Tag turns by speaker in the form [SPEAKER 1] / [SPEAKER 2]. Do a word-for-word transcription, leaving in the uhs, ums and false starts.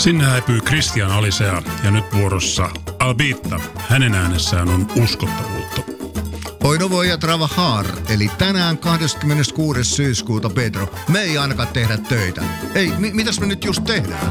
[SPEAKER 1] Sinne häipyy Christian Alisea ja nyt vuorossa Albitta. Hänen äänessään on uskottavuutta.
[SPEAKER 2] Hoy no voy a trabajar, eli tänään kahdeskymmeneskuudes syyskuuta, Pedro. Me ei ainakaan tehdä töitä. Ei, mi- mitäs me nyt just tehdään?